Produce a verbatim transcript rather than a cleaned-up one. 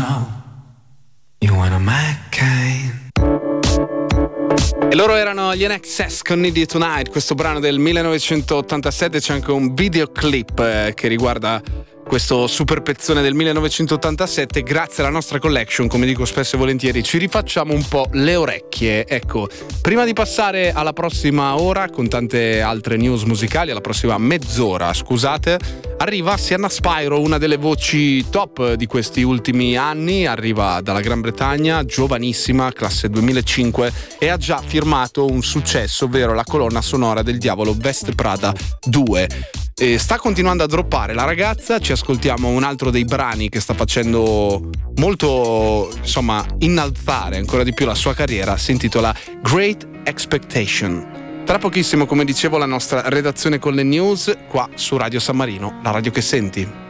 know you wanna McCain. E loro erano gli N X S con Need You Tonight, questo brano del millenovecentottantasette. C'è anche un videoclip eh, che riguarda questo super pezzone del millenovecentottantasette. Grazie alla nostra collection, come dico spesso e volentieri, ci rifacciamo un po' le orecchie. Ecco, prima di passare alla prossima ora con tante altre news musicali, alla prossima mezz'ora, scusate, arriva Sienna Spyro, una delle voci top di questi ultimi anni. Arriva dalla Gran Bretagna, giovanissima, classe duemilacinque, e ha già firmato un successo, ovvero la colonna sonora del Diavolo Veste Prada due. E sta continuando a droppare la ragazza. Ci ascoltiamo un altro dei brani che sta facendo molto, insomma, innalzare ancora di più la sua carriera. Si intitola Great Expectation. Tra pochissimo, come dicevo, la nostra redazione con le news qua su Radio San Marino, la radio che senti.